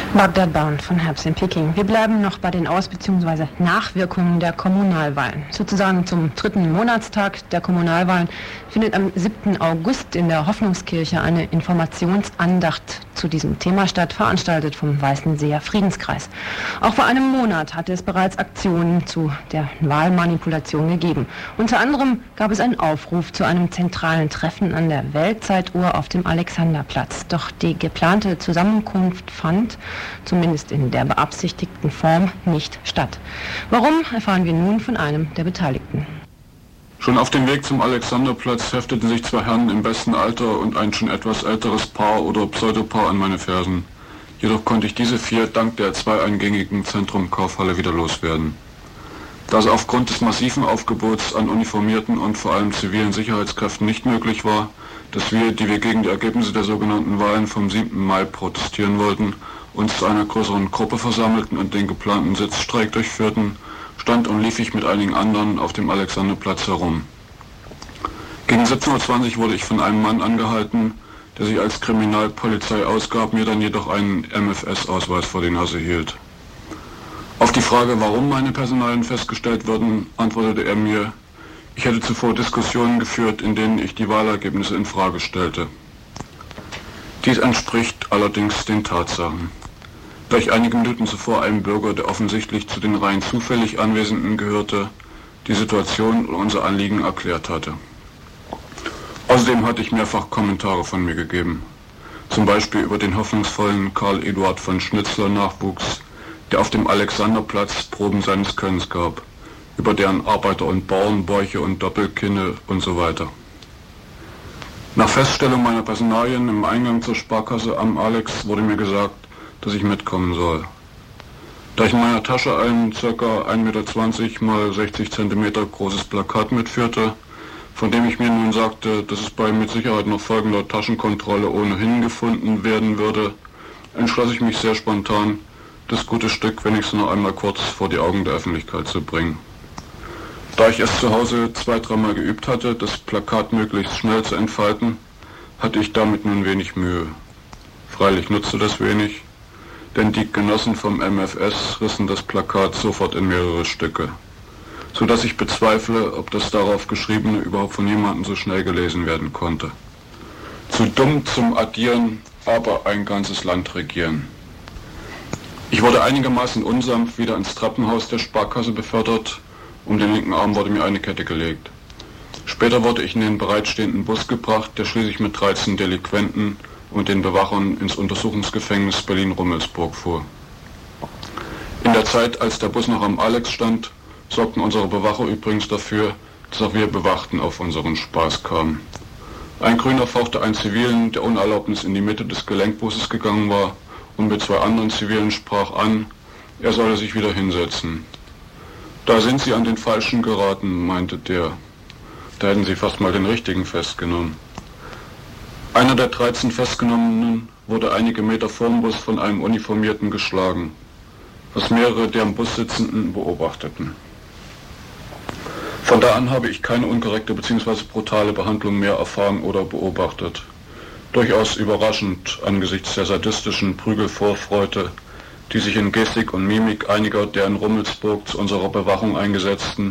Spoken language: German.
Bagdad Bahn von Herbst in Peking. Wir bleiben noch bei den Aus- bzw. Nachwirkungen der Kommunalwahlen. Sozusagen zum 3. Monatstag der Kommunalwahlen findet am 7. August in der Hoffnungskirche eine Informationsandacht zu diesem Thema statt, veranstaltet vom Weißenseer Friedenskreis. Auch vor einem Monat hatte es bereits Aktionen zu der Wahlmanipulation gegeben. Unter anderem gab es einen Aufruf zu einem zentralen Treffen an der Weltzeituhr auf dem Alexanderplatz. Doch die geplante Zusammenkunft fand, zumindest in der beabsichtigten Form, nicht statt. Warum, erfahren wir nun von einem der Beteiligten. Schon auf dem Weg zum Alexanderplatz hefteten sich zwei Herren im besten Alter und ein schon etwas älteres Paar oder Pseudopaar an meine Fersen. Jedoch konnte ich diese vier dank der zweieingängigen Zentrum-Kaufhalle wieder loswerden. Da es aufgrund des massiven Aufgebots an uniformierten und vor allem zivilen Sicherheitskräften nicht möglich war, dass wir, die wir gegen die Ergebnisse der sogenannten Wahlen vom 7. Mai protestieren wollten, uns zu einer größeren Gruppe versammelten und den geplanten Sitzstreik durchführten, stand und lief ich mit einigen anderen auf dem Alexanderplatz herum. Gegen 17:20 Uhr wurde ich von einem Mann angehalten, der sich als Kriminalpolizei ausgab, mir dann jedoch einen MFS-Ausweis vor die Nase hielt. Auf die Frage, warum meine Personalien festgestellt wurden, antwortete er mir, ich hätte zuvor Diskussionen geführt, in denen ich die Wahlergebnisse in Frage stellte. Dies entspricht allerdings den Tatsachen. Da ich einige Minuten zuvor einem Bürger, der offensichtlich zu den rein zufällig Anwesenden gehörte, die Situation und unser Anliegen erklärt hatte. Außerdem hatte ich mehrfach Kommentare von mir gegeben. Zum Beispiel über den hoffnungsvollen Karl Eduard von Schnitzler Nachwuchs, der auf dem Alexanderplatz Proben seines Könnens gab, über deren Arbeiter- und Bauernbäuche und Doppelkinne und so weiter. Nach Feststellung meiner Personalien im Eingang zur Sparkasse am Alex wurde mir gesagt, dass ich mitkommen soll. Da ich in meiner Tasche ein ca. 1,20 Meter x 60 cm großes Plakat mitführte, von dem ich mir nun sagte, dass es bei mit Sicherheit noch folgender Taschenkontrolle ohnehin gefunden werden würde, entschloss ich mich sehr spontan, das gute Stück wenigstens noch einmal kurz vor die Augen der Öffentlichkeit zu bringen. Da ich es zu Hause 2-3 Mal geübt hatte, das Plakat möglichst schnell zu entfalten, hatte ich damit nun wenig Mühe. Freilich nutzte das wenig, denn die Genossen vom MFS rissen das Plakat sofort in mehrere Stücke, so dass ich bezweifle, ob das darauf Geschriebene überhaupt von jemandem so schnell gelesen werden konnte. Zu dumm zum Addieren, aber ein ganzes Land regieren. Ich wurde einigermaßen unsanft wieder ins Treppenhaus der Sparkasse befördert, um den linken Arm wurde mir eine Kette gelegt. Später wurde ich in den bereitstehenden Bus gebracht, der schließlich mit 13 Delinquenten und den Bewachern ins Untersuchungsgefängnis Berlin-Rummelsburg fuhr. In der Zeit, als der Bus noch am Alex stand, sorgten unsere Bewacher übrigens dafür, dass auch wir Bewachten auf unseren Spaß kamen. Ein Grüner fauchte einen Zivilen, der ohne Erlaubnis in die Mitte des Gelenkbusses gegangen war, und mit 2 anderen Zivilen sprach an, er solle sich wieder hinsetzen. Da sind Sie an den Falschen geraten, meinte der. Da hätten Sie fast mal den Richtigen festgenommen. Einer der 13 Festgenommenen wurde einige Meter vorm Bus von einem Uniformierten geschlagen, was mehrere der im Bus Sitzenden beobachteten. Von da an habe ich keine unkorrekte bzw. brutale Behandlung mehr erfahren oder beobachtet. Durchaus überraschend angesichts der sadistischen Prügelvorfreude, die sich in Gestik und Mimik einiger der in Rummelsburg zu unserer Bewachung eingesetzten